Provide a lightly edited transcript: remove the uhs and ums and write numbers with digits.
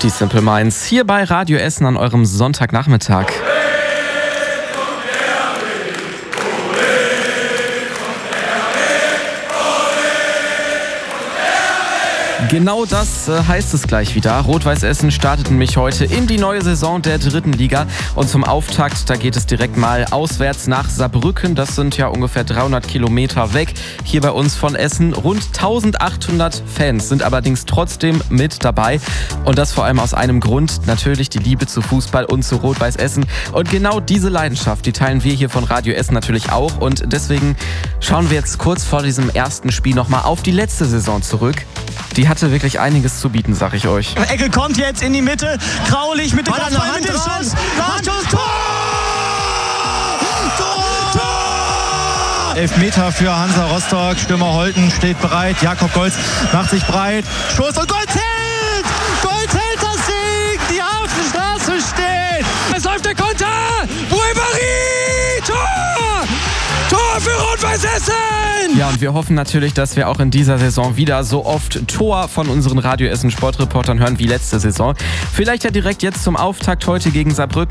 Die Simple Minds hier bei Radio Essen an eurem Sonntagnachmittag. Genau das heißt es gleich wieder. Rot-Weiß Essen startet nämlich heute in die neue Saison der 3. Liga. Und zum Auftakt, da geht es direkt mal auswärts nach Saarbrücken. Das sind ja ungefähr 300 Kilometer weg. Hier bei uns von Essen. Rund 1800 Fans sind allerdings trotzdem mit dabei. Und das vor allem aus einem Grund. Natürlich die Liebe zu Fußball und zu Rot-Weiß Essen. Und genau diese Leidenschaft, die teilen wir hier von Radio Essen natürlich auch. Und deswegen schauen wir jetzt kurz vor diesem ersten Spiel nochmal auf die letzte Saison zurück. Die hatte wirklich einiges zu bieten, sag ich euch. Ecke kommt jetzt in die Mitte. Graulich mit dem Kopfball, mit dem Schuss. Tor! Tor! Elfmeter für Hansa Rostock. Stürmer Holten steht bereit. Jakob Golz macht sich breit. Schuss und Golz hält! Golz hält das Ding! Die Hafenstraße steht! Es läuft der Konter! Ruibari! Tor! Tor für Rot-Weiß Essen! Ja, und wir hoffen natürlich, dass wir auch in dieser Saison wieder so oft Tor von unseren Radio Essen Sportreportern hören wie letzte Saison. Vielleicht ja direkt jetzt zum Auftakt heute gegen Saarbrücken.